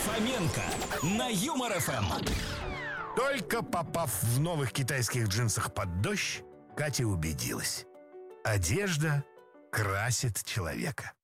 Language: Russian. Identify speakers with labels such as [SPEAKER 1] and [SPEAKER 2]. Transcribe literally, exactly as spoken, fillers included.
[SPEAKER 1] Фоменко на Юмор ФМ.
[SPEAKER 2] Только попав в новых китайских джинсах под дождь, Катя убедилась: одежда красит человека.